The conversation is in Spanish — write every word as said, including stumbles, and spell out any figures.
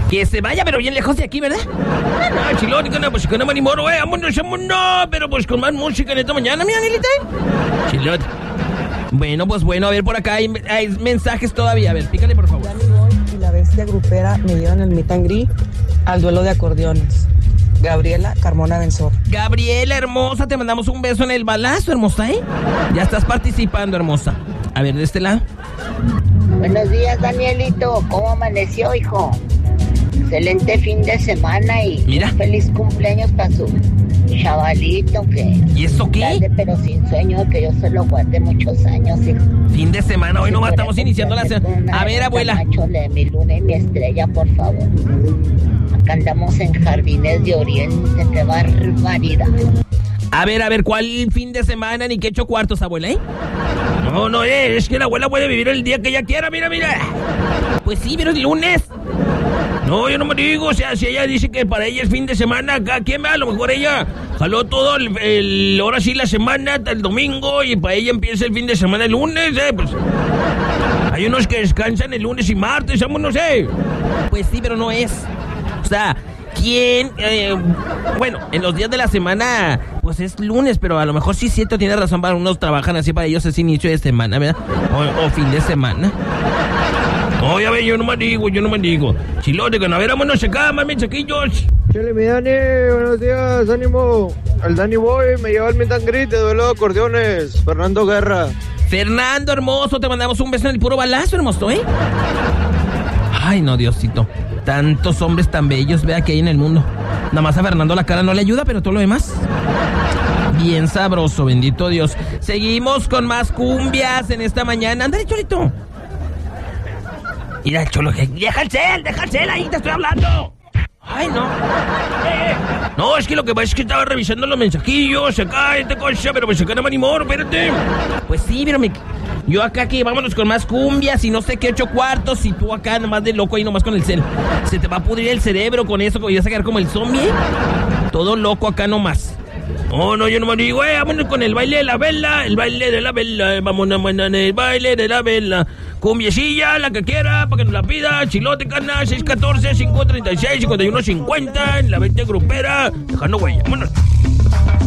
Que se vaya, pero bien lejos de aquí, ¿verdad? No, no, chilote, que no, pues que no me animo, güey. Vámonos, vámonos. Pero pues con más música en esta mañana, mi Angelita. Chilote. Bueno, pues bueno, a ver, por acá hay, hay mensajes todavía. A ver, pícale, por favor. Danny Boy y la bestia grupera me llevan el meet and greet al duelo de acordeones. Gabriela Carmona Benzor. Gabriela, hermosa, te mandamos un beso en el balazo, hermosa, ¿eh? Ya estás participando, hermosa. A ver, de este lado. Buenos días, Danielito. ¿Cómo amaneció, hijo? Excelente fin de semana y Mira. Un feliz cumpleaños para su chavalito que... ¿Y eso qué? Tarde, pero sin sueño, que yo se lo guardé muchos años, hijo. Fin de semana, hoy nomás estamos iniciando la semana. A ver, abuela. Macho de mi luna y mi estrella, por favor. Acá andamos en Jardines de Oriente, qué barbaridad. A ver, a ver, ¿cuál fin de semana ni qué hecho cuartos, abuela, eh? No, no, eh, es que la abuela puede vivir el día que ella quiera, mira, mira. Pues sí, pero es lunes. No, yo no me digo, o sea, si ella dice que para ella es fin de semana, acá, ¿quién ve? A lo mejor ella jaló todo el, el ahora sí la semana hasta el domingo y para ella empieza el fin de semana el lunes, eh, pues... Hay unos que descansan el lunes y martes, vamos, no sé. Pues sí, pero no es. O sea, ¿quién? Eh, bueno, en los días de la semana, pues es lunes, pero a lo mejor sí cierto, tiene razón, para unos trabajan así, para ellos es inicio de semana, ¿verdad? O, o fin de semana. No, ya ve, yo no me digo, yo no me digo. Chilote, que no, a ver, vámonos acá, más mensaquillos. Chale, mi Dani, buenos días, ánimo. El Danny Boy me lleva al meet and greet de duelo de acordeones. Fernando Guerra. Fernando, hermoso, te mandamos un beso en el puro balazo, hermoso, ¿eh? Ay, no, Diosito. Tantos hombres tan bellos, vea, que hay en el mundo. Nada más a Fernando la cara no le ayuda, pero todo lo demás... Bien sabroso, bendito Dios. Seguimos con más cumbias en esta mañana. Ándale, Cholito. Mira el Cholo, deja el cel, deja el cel, ahí te estoy hablando. Ay, no. Eh, no, es que lo que pasa es que estaba revisando los mensajillos acá, esta cosa, pero pues acá no me animó, espérate. Pues sí, pero me... Yo acá que vámonos con más cumbias y no sé qué ocho cuartos y tú acá nomás de loco ahí nomás con el cel. Se te va a pudrir el cerebro con eso, y vas a quedar como el zombie. Todo loco acá nomás. No, no, yo no me digo, eh, vámonos con el baile de la vela, el baile de la vela, vámonos en el baile de la vela. Cumbiecilla, la que quiera, para que nos la pida, chilote, cana, seis uno cuatro, cinco tres seis, cinco uno cinco cero, en la veinte grupera, dejando huella, vámonos.